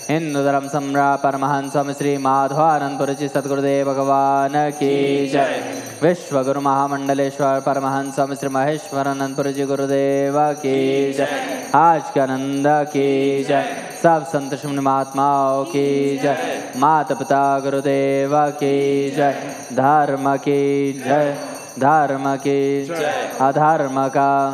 हिंदू धर्म सम्राट परमहंस स्वामी श्री माधवानंदपुरी जी सद्गुरुदेव भगवान की जय। विश्व गुरु महामंडलेश्वर परमहंस स्वामी श्री महेश्वरानंदपुरी जी गुरुदेव की जय। आज के आनंद की जय। सब संत शुभ महात्माओं की जय। माता पिता गुरुदेव की जय। धर्म की जय। धर्म की जय। अधर्म का